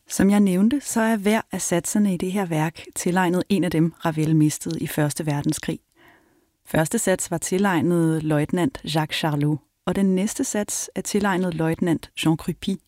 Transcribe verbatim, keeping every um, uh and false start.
Som jeg nævnte, så er hver af satserne i det her værk tilegnet en af dem, Ravel mistede i Første Verdenskrig. Første sats var tilegnet løjtnant Jacques Charlot, og den næste sats er tilegnet løjtnant Jean Crupi.